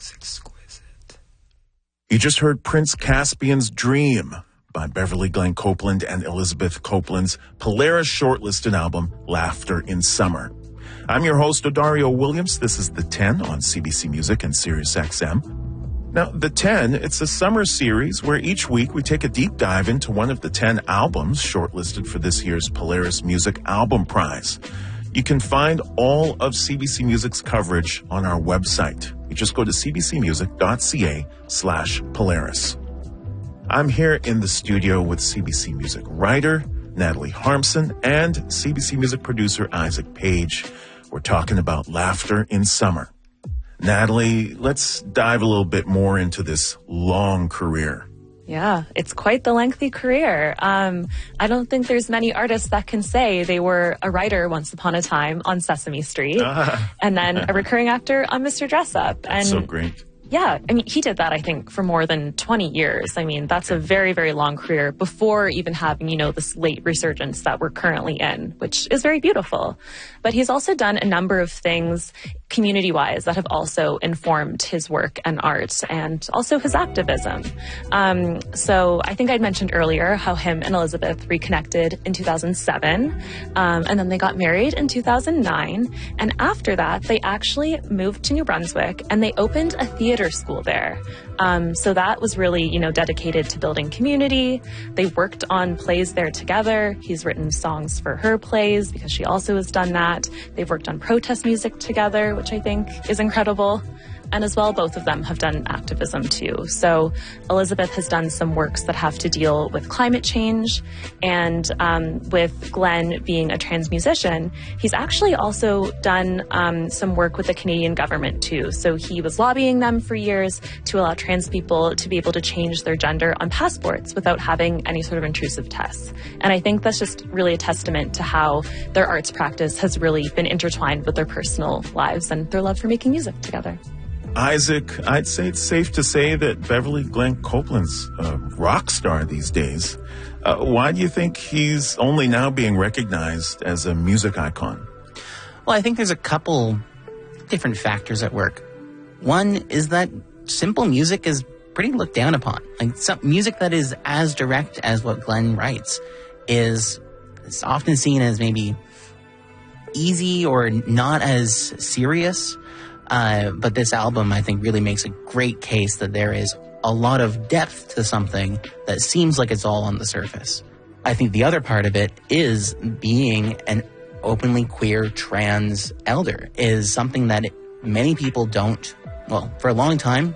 was exquisite. You just heard Prince Caspian's Dream by Beverly Glenn Copeland and Elizabeth Copeland's Polaris shortlisted album, Laughter in Summer. I'm your host, Odario Williams. This is The 10 on CBC Music and Sirius XM. Now, The 10, it's a summer series where each week we take a deep dive into one of the 10 albums shortlisted for this year's Polaris Music Album Prize. You can find all of CBC Music's coverage on our website. You just go to cbcmusic.ca/Polaris. I'm here in the studio with CBC Music writer Natalie Harmson and CBC Music producer Isaac Page. We're talking about Laughter in Summer. Natalie, let's dive a little bit more into this long career. Yeah, it's quite the lengthy career. I don't think there's many artists that can say they were a writer once upon a time on Sesame Street and then a recurring actor on Mr. Dressup. That's so great. Yeah, I mean, he did that, I think, for more than 20 years. I mean, that's a very, very long career before even having, this late resurgence that we're currently in, which is very beautiful. But he's also done a number of things community-wise that have also informed his work and art and also his activism. So I think I'd mentioned earlier how him and Elizabeth reconnected in 2007, and then they got married in 2009. And after that, they actually moved to New Brunswick and they opened a theater school there. So that was really, dedicated to building community. They worked on plays there together. He's written songs for her plays because she also has done that. They've worked on protest music together, which I think is incredible. And as well, both of them have done activism too. So Elizabeth has done some works that have to deal with climate change. And with Glenn being a trans musician, he's actually also done some work with the Canadian government too. So he was lobbying them for years to allow trans people to be able to change their gender on passports without having any sort of intrusive tests. And I think that's just really a testament to how their arts practice has really been intertwined with their personal lives and their love for making music together. Isaac, I'd say it's safe to say that Beverly Glenn Copeland's a rock star these days. Why do you think he's only now being recognized as a music icon? Well, I think there's a couple different factors at work. One is that simple music is pretty looked down upon. Like some music that is as direct as what Glenn writes is often seen as maybe easy or not as serious. But this album, I think, really makes a great case that there is a lot of depth to something that seems like it's all on the surface. I think the other part of it is being an openly queer trans elder is something that many people don't, well, for a long time,